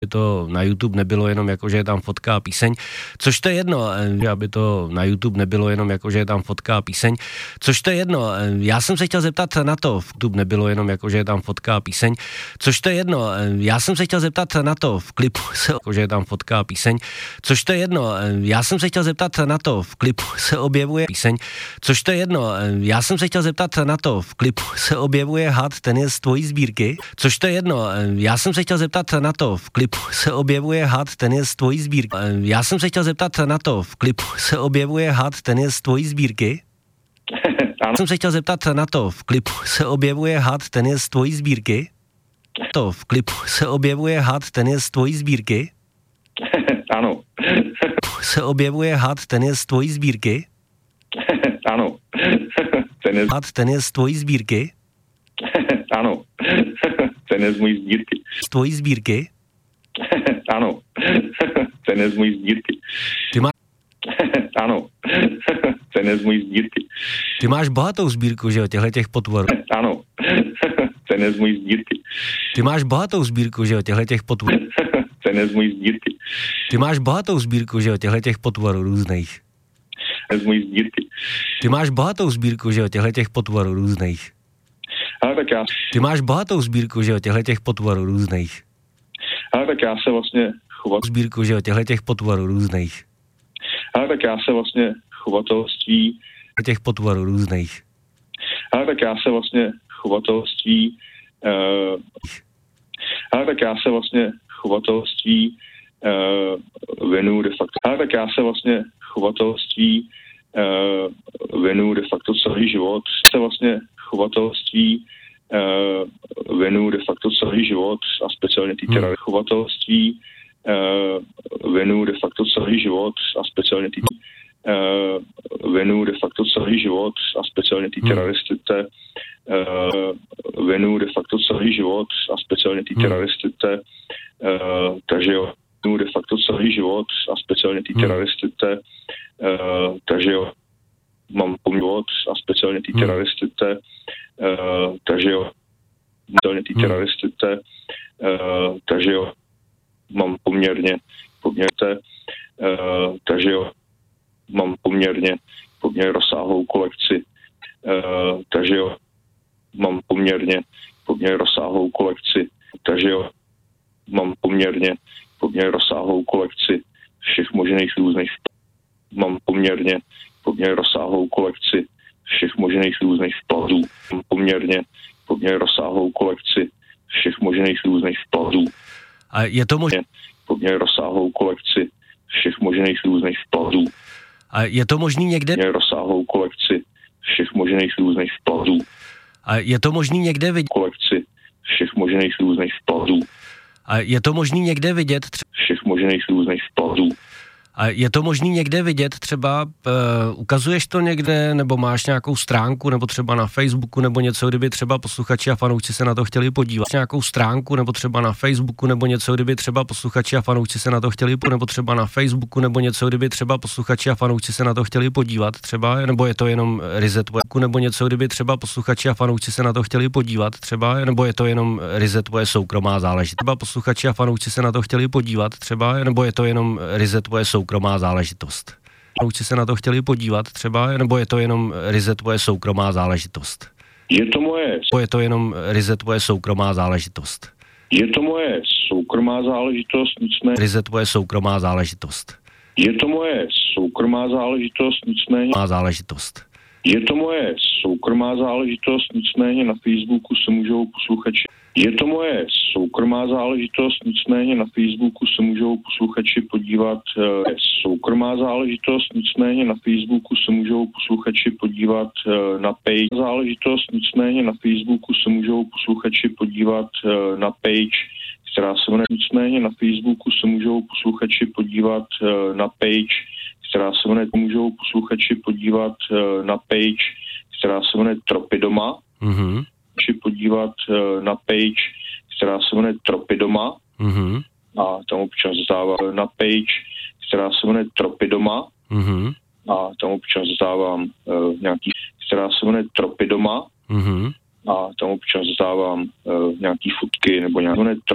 aby to na YouTube nebylo jenom jako, že je tam fotka a píseň, což to je jedno, aby to na YouTube nebylo jenom jako, že je tam fotka a píseň, což to je jedno. Já jsem se chtěl zeptat na to, v YouTube nebylo jenom jako, že je tam fotka a píseň, což to je jedno. Já jsem se chtěl zeptat na to, v klipu se jako, že je tam fotka a píseň, což to je jedno. Já jsem se chtěl zeptat na to, v klipu se objevuje píseň, což to je jedno. Já jsem se chtěl zeptat na to, v klipu se objevuje had, ten je z tvojí sbírky, což to je jedno. Já jsem se chtěl zeptat na to, v klipu se objevuje had, ten je z tvojí sbírky. Já jsem se chtěl zeptat na to, v klipu se objevuje had, ten je z tvojí sbírky. Já jsem se chtěl zeptat na to, v klipu se objevuje had, ten je z tvojí sbírky. To v klipu se objevuje had, ten je z tvojí sbírky. Ano. Se objevuje had, ten je z tvojí sbírky. Ano. Had, ten je z tvojí sbírky. Ano. Ten je z mojí sbírky. Z tvojí sbírky. Ano. Ten je z mojí sbírky. Ty máš... Ano. Ten je z mojí sbírky. Ty máš bohatou sbírku, že jo, těch potvorů. Ano. Ten je z mojí sbírky. Ty máš bohatou sbírku, že jo, těch potvorů. Ten je z mojí sbírky. Ty máš bohatou sbírku, že jo, těch potvorů různých. Z mojí sbírky. Ty máš bohatou sbírku, že jo, těch potvorů různých. Ale tak já... Ty máš bohatou sbírku, že jo, těch potvorů různých. Ale tak já se vlastně chovat... Sbírku, že jo, těch potvorů různých. Ale tak já se vlastně chovatelství... Těch potvorů různých. Ale tak já se vlastně chovatelství... Ale tak já se vlastně chovatelství věnuju de facto. Ale tak já se vlastně chovatelství věnuju de facto celý život. Se vlastně chovatelství věnuju de facto celý život a speciálně teda chovatelství věnuju de facto celý život a speciálně věnuju de facto celý život a speciálně teroristice věnuju de facto celý život a speciálně teroristice takže jo, věnuju de facto celý život a speciálně teroristice takže jo, mám život a speciálně teroristice takže jo, speciálně teroristice takže jo, mám poměrně takže jo, mám poměrně rozsáhlou kolekci takže jo, mám poměrně rozsáhlou kolekci takže jo, mám poměrně rozsáhlou kolekci všech možných různých mám poměrně rozsáhlou kolekci všech možných různých vkladů. Mám poměrně rozsáhlou kolekci všech možných různých vkladů. A je to možné? Poměrně rozsáhlou kolekci všech možných různých vkladů. A je to možný někde? Poměrně rozsáhlou kolekci všech možných různých vkladů. A je to možný někde vidět? Kolekci všech možných různých vkladů. A je to možný někde vidět? Všech možných různých vkladů. A je to možný někde vidět, třeba ukazuješ to někde, nebo máš nějakou stránku, nebo třeba na Facebooku, nebo něco, kdyby třeba posluchači a fanoušci se na to chtěli podívat. Nějakou stránku, nebo třeba na Facebooku, nebo něco, kdyby třeba posluchači a fanoušci se na to chtěli podívat, nebo třeba na Facebooku, nebo něco, kdyby třeba posluchači a fanoušci se na to chtěli podívat, třeba, nebo je to jenom ryze tvoje, nebo něco, kdyby třeba posluchači a fanoušci se na to chtěli podívat, třeba, nebo je to jenom ryze tvoje soukromá záležitost. Třeba posluchači a fanoušci se na to chtěli podívat, třeba, nebo je to jenom ryze tvoje soukromá záležitost. Fanoušci se na to chtěli podívat třeba, nebo je to jenom ryze tvoje soukromá záležitost? Je to moje... Je to jenom ryze tvoje soukromá záležitost? Je to moje soukromá záležitost, nicméně... Ryze tvoje soukromá záležitost? Je to moje soukromá záležitost, nicméně... Má záležitost. Je to moje soukromá záležitost, nicméně na Facebooku se můžou posluchači... Je to moje soukromá záležitost, nicméně na Facebooku se můžou posluchači podívat. Soukromá záležitost, nicméně na Facebooku se můžou posluchači podívat na page. Záležitost, nicméně na Facebooku se můžou posluchači podívat na page, která se jmenuje. Nicméně na Facebooku se můžou posluchači podívat na page, která se jmenuje. Můžou posluchači podívat na page, která se jmenuje Tropy doma. Mhm. Podívat na page, která se jmenuje Tropy doma a tam občas dávám na page, která se jmenuje Tropy doma a tam občas dávám nějaký, která se jmenuje Tropy doma a tam občas dávám nějaký fotky nebo nějaké